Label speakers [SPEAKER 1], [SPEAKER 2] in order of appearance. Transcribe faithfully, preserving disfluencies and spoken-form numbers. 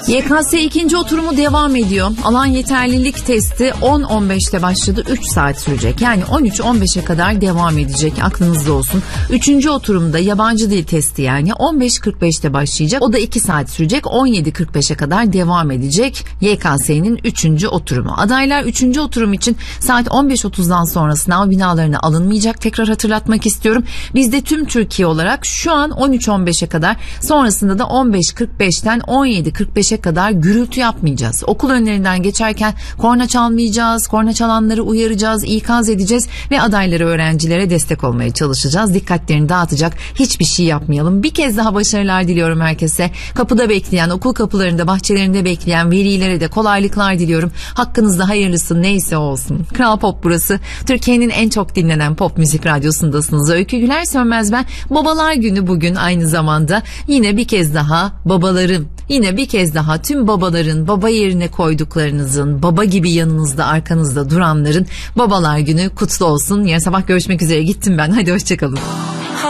[SPEAKER 1] Y K S ikinci oturumu devam ediyor. Alan yeterlilik testi on on beşte başladı. üç saat sürecek. Yani on üç on beşe kadar devam edecek. Aklınızda olsun. Üçüncü oturumda yabancı dil testi yani on beş kırk beşte başlayacak. O da iki saat sürecek. on yedi kırk beşe kadar devam edecek. Y K S'nin üçüncü oturumu. Adaylar üçüncü oturum için saat on beş otuzdan sonra sınav binalarına alınmayacak. Tekrar hatırlatmak istiyorum. Biz de tüm Türkiye olarak şu an on üç on beşe kadar, sonrasında da on beş kırk beşten on yedi kırk beşe kadar gürültü yapmayacağız. Okul önlerinden geçerken korna çalmayacağız. Korna çalanları uyaracağız, ikaz edeceğiz ve adaylara, öğrencilere destek olmaya çalışacağız. Dikkatlerini dağıtacak hiçbir şey yapmayalım. Bir kez daha başarılar diliyorum herkese. Kapıda bekleyen, okul kapılarında, bahçelerinde bekleyen velilere de kolaylıklar diliyorum. Hakkınızda hayırlısı neyse olsun. Kral Pop burası. Türkiye'nin en çok dinlenen pop müzik radyosundasınız. Öykü Güler Sönmez ben. Babalar Günü bugün aynı zamanda. Yine bir kez daha babaların, yine bir kez daha tüm babaların, baba yerine koyduklarınızın, baba gibi yanınızda, arkanızda duranların Babalar Günü kutlu olsun. Yarın sabah görüşmek üzere. Gittim ben. Hadi hoşçakalın.